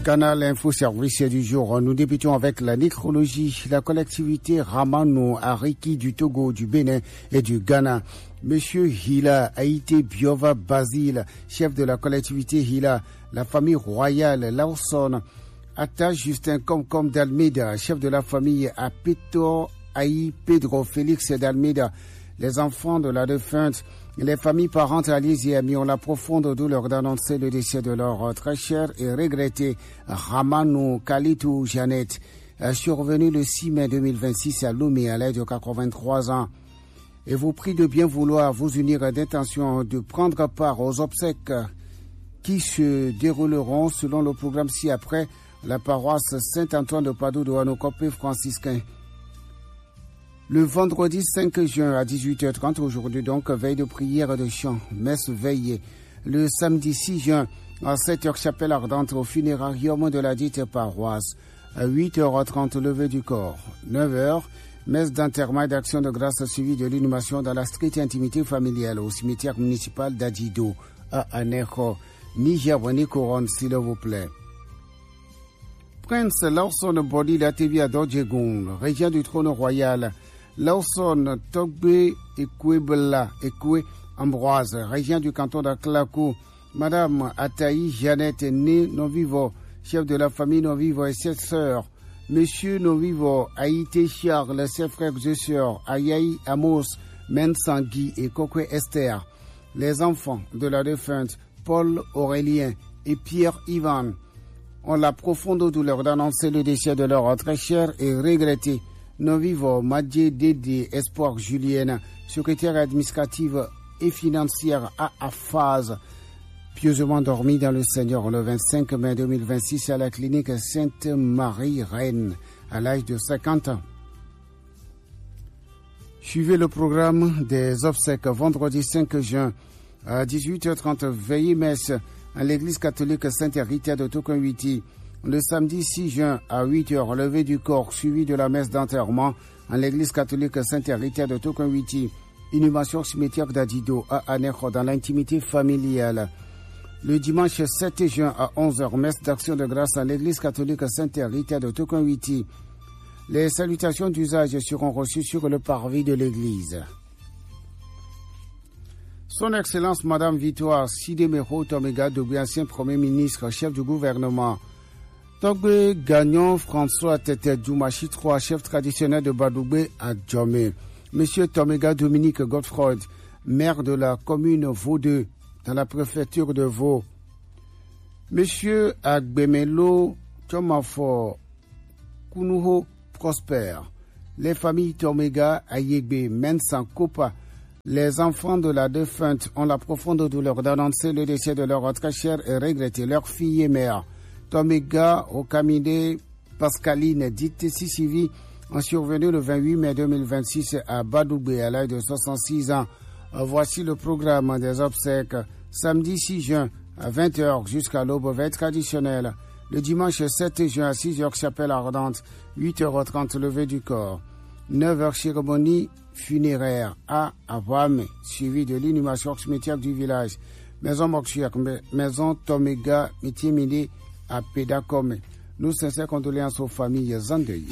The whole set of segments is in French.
Canal Info Service du jour. Nous débutons avec la nécrologie. La collectivité Ramano Ariki du Togo, du Bénin et du Ghana. Monsieur Hila Haïté Biova Basile, chef de la collectivité Hila, la famille royale Lawson, Atta Justin Comcom d'Almeida, chef de la famille Apeto Aï Pedro Félix d'Almeida, les enfants de la défunte, les familles parentes alliées et amis ont la profonde douleur d'annoncer le décès de leur très cher et regretté Ramano Kalitou Jeannette, survenu le 6 mai 2026 à Lomé à l'âge de 83 ans. Et vous prie de bien vouloir vous unir d'intention de prendre part aux obsèques qui se dérouleront selon le programme ci-après la paroisse Saint-Antoine de Padoue de Wanokopé franciscain. Le vendredi 5 juin à 18h30, aujourd'hui donc, veille de prière de chant, messe veillée. Le samedi 6 juin à 7h, chapelle ardente au funérarium de la dite paroisse. À 8h30, levée du corps. 9h, messe d'enterrement et d'action de grâce suivie de l'inhumation dans la stricte intimité familiale au cimetière municipal d'Adido, à Anejo. Niger, couronne, s'il vous plaît. Prince Lawson Bodi Latevi à Dodjegon, régent du trône royal. Lawson Togbe Ekwebela Ekwe Ambroise, régent du canton d'Aklakou. Madame Ataï Jeannette, née Novivo, chef de la famille Novivo et 7 sœurs. Monsieur Novivo, Haïté Charles, ses frères et sœurs, Ayaï Amos, Mensangui et Kokwe Esther. Les enfants de la défunte, Paul Aurélien et Pierre Ivan, ont la profonde douleur d'annoncer le décès de leur très cher et regretté Novivo Madje Dédé Espoir Julienne, secrétaire administrative et financière à AFAZ, pieusement dormi dans le Seigneur le 25 mai 2026 à la clinique Sainte-Marie-Reine à l'âge de 50 ans. Suivez le programme des obsèques vendredi 5 juin à 18h30, veillée messe à l'église catholique Sainte-Rita de Tokonwiti. Le samedi 6 juin à 8h, levée du corps suivi de la messe d'enterrement à l'église catholique Sainte-Rita de Tokonwiti. Inhumation cimetière d'Adido à Anejo dans l'intimité familiale. Le dimanche 7 juin à 11h, messe d'action de grâce à l'église catholique Sainte-Rita de Tokonwiti. Les salutations d'usage seront reçues sur le parvis de l'église. Son Excellence Madame Victoire Sidemero Tomega Dogbe, ancien Premier ministre, chef du gouvernement. Togbe Gagnon François Tete Djoumachi III, chef traditionnel de Badougbe à Djomé. Monsieur Tomega Dominique Godefroy, maire de la commune Vaudeux, dans la préfecture de Vaud. Monsieur Agbemelo Tomafo Kunuho Prosper. Les familles Tomega Ayegbe Mensan Kopa. Les enfants de la défunte ont la profonde douleur d'annoncer le décès de leur très cher et regretter leur fille et mère. Tomega Okamide Pascaline, dite Sisivi, ont survenu le 28 mai 2026 à Badougbe à l'âge de 66 ans. Voici le programme des obsèques. Samedi 6 juin à 20h jusqu'à l'aube, veille traditionnelle. Le dimanche 7 juin à 6h, chapelle ardente. 8h30, levée du corps. 9h, cérémonie funéraire à Avame, suivi de l'inhumation cimetière du village. Maison mortuaire, maison Tomega Mitimini à Pédakome. Nous sincères condoléances aux familles endeuillées.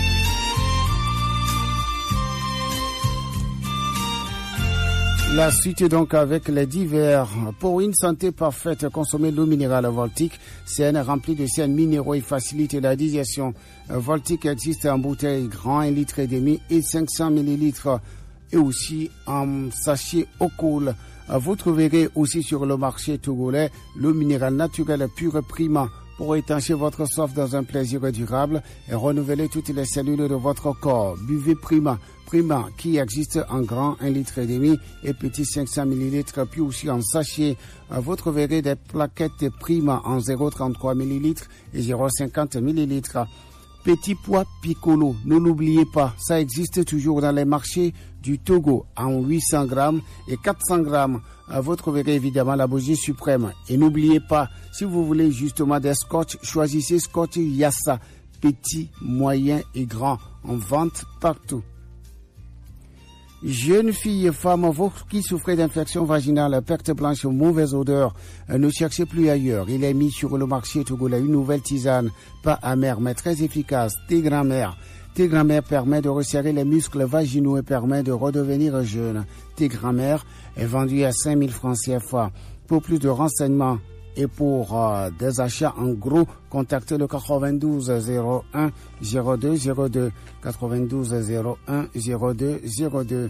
La suite donc avec les divers. Pour une santé parfaite, consommer l'eau minérale Voltic. CN remplie de CN minéraux et facilite la digestion. Voltic existe en bouteille grand 1,5 litre et 500 ml et aussi en sachet au cool. Vous trouverez aussi sur le marché togolais l'eau minérale naturelle pure Prima pour étancher votre soif dans un plaisir durable et renouveler toutes les cellules de votre corps. Buvez Prima. Prima qui existe en grand 1,5 litre et petit 500 ml, puis aussi en sachet. Vous trouverez des plaquettes Prima en 0,33 ml et 0,50 ml. Petit pois Piccolo, ne l'oubliez pas, ça existe toujours dans les marchés du Togo en 800 grammes et 400 grammes. Vous trouverez évidemment la bougie suprême. Et n'oubliez pas, si vous voulez justement des scotch, choisissez Scotch Yassa, petit, moyen et grand, en vente partout. Jeunes filles et femmes, vous qui souffrez d'infection vaginale, perte blanche, mauvaise odeur, ne cherchez plus ailleurs. Il est mis sur le marché togolais une nouvelle tisane, pas amère mais très efficace, thé grand-mère. Thé grand-mère permet de resserrer les muscles vaginaux et permet de redevenir jeune. Thé grand-mère est vendu à 5 000 francs CFA. Pour plus de renseignements et pour des achats en gros, contactez le 92 01 02 02 92 01 02 02.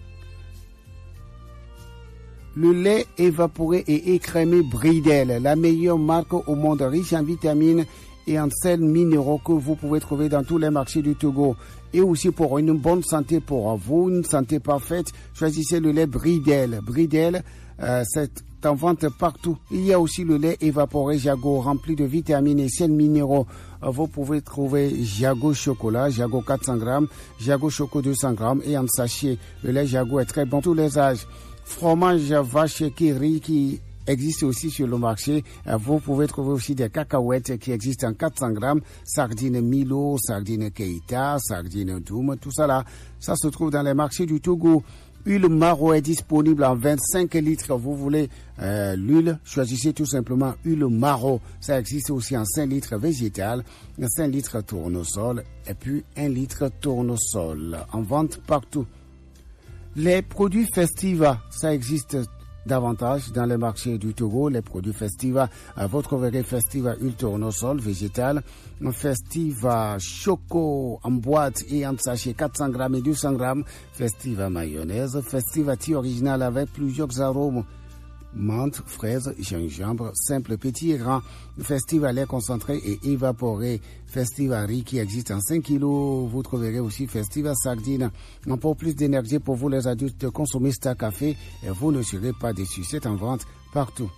Le lait évaporé et écrémé Bridel, la meilleure marque au monde, riche en vitamines et en sels minéraux que vous pouvez trouver dans tous les marchés du Togo. Et aussi pour une bonne santé pour vous, une santé parfaite, choisissez le lait Bridel. Bridel, c'est en vente partout. Il y a aussi le lait évaporé Jago, rempli de vitamines et sels minéraux. Vous pouvez trouver Jago chocolat, Jago 400 grammes, Jago choco 200 grammes et en sachet. Le lait Jago est très bon pour tous les âges. Fromage vache qui rit qui existe aussi sur le marché. Vous pouvez trouver aussi des cacahuètes qui existent en 400 grammes, sardines Milo, sardines Keita, sardines Doum, tout ça là, ça se trouve dans les marchés du Togo. Huile Maro est disponible en 25 litres. Vous voulez l'huile, choisissez tout simplement huile Maro. Ça existe aussi en 5 litres végétal, 5 litres tournesol et puis 1 litre tournesol. En vente partout. Les produits Festiva, ça existe davantage dans les marchés du Togo. Les produits Festiva, vous trouverez Festiva huile tournesol végétal, Festiva choco en boîte et en sachet 400 grammes et 200 grammes, Festiva mayonnaise, Festiva thé original avec plusieurs arômes, menthe, fraise, gingembre, simple, petit et grand, Festiva lait concentré et évaporé, Festiva riz qui existe en 5 kg. Vous trouverez aussi Festiva sardine. Pour plus d'énergie pour vous les adultes, consommez Star Café et vous ne serez pas déçus. C'est en vente partout.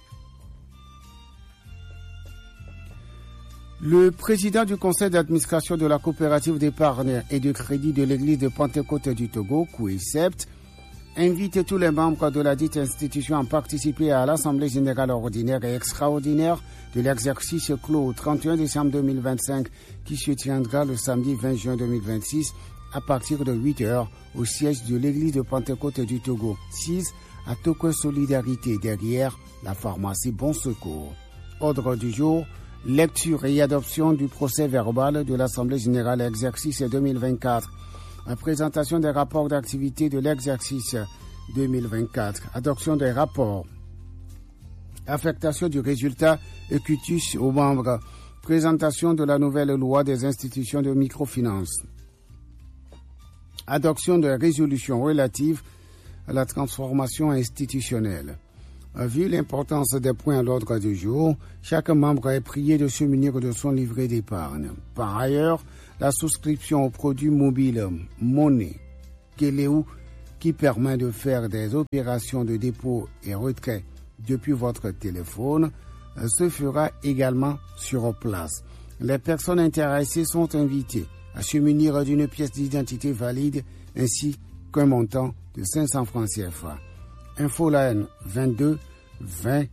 Le président du conseil d'administration de la coopérative d'épargne et de crédit de l'église de Pentecôte du Togo, Kouisept, invite tous les membres de la dite institution à participer à l'Assemblée générale ordinaire et extraordinaire de l'exercice clos au 31 décembre 2025 qui se tiendra le samedi 20 juin 2026 à partir de 8 heures au siège de l'église de Pentecôte du Togo, 6 à Toko Solidarité derrière la pharmacie Bon Secours. Ordre du jour, lecture et adoption du procès verbal de l'Assemblée générale exercice 2024. Présentation des rapports d'activité de l'exercice 2024. Adoption des rapports. Affectation du résultat écutus aux membres. Présentation de la nouvelle loi des institutions de microfinance. Adoption de résolutions relatives à la transformation institutionnelle. Vu l'importance des points à l'ordre du jour, chaque membre est prié de se munir de son livret d'épargne. Par ailleurs, la souscription au produit mobile Monnaie Keleu qui permet de faire des opérations de dépôt et retrait depuis votre téléphone se fera également sur place. Les personnes intéressées sont invitées à se munir d'une pièce d'identité valide ainsi qu'un montant de 500 francs CFA. Infoline 22 20